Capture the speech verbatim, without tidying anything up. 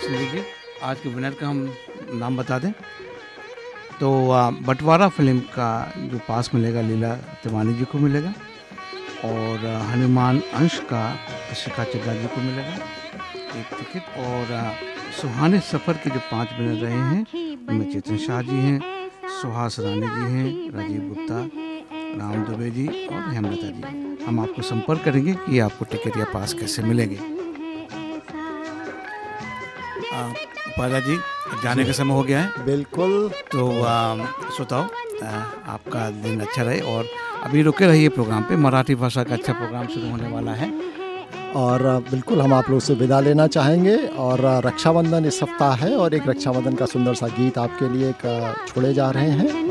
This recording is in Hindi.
लीजिए आज के विनर का हम नाम बता दें तो आ, बंटवारा फिल्म का जो पास मिलेगा लीला तिवारी जी को मिलेगा और आ, हनुमान अंश का शिखा चड्डा जी को मिलेगा एक टिकट। और आ, सुहाने सफ़र के जो पांच विनर रहे हैं उनमें चेतन शाह जी हैं, सुहास रानी जी हैं, राजीव गुप्ता, राम दुबे जी और हेमलता जी। हम आपको संपर्क करेंगे कि आपको टिकट या पास कैसे मिलेंगे। उपाध्याय जी जाने का समय हो गया है। बिल्कुल। तो श्रोताओ आपका दिन अच्छा रहे और अभी रुके रहिए प्रोग्राम पे, मराठी भाषा का अच्छा प्रोग्राम शुरू होने वाला है। और बिल्कुल हम आप लोगों से विदा लेना चाहेंगे और रक्षाबंधन इस सप्ताह है और एक रक्षाबंधन का सुंदर सा गीत आपके लिए एक छोड़े जा रहे हैं।